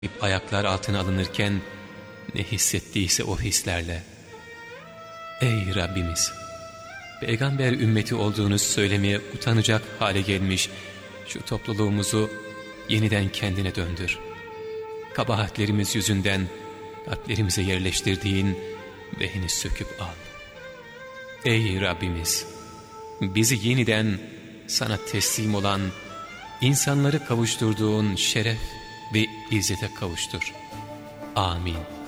ayaklar altına alınırken ne hissettiyse o hislerle. Ey Rabbimiz! Peygamber ümmeti olduğunu söylemeye utanacak hale gelmiş şu topluluğumuzu yeniden kendine döndür. Kabahatlerimiz yüzünden kalplerimize yerleştirdiğin vehni söküp al. Ey Rabbimiz! Bizi yeniden sana teslim olan, insanları kavuşturduğun şeref ve izzete kavuştur. Amin.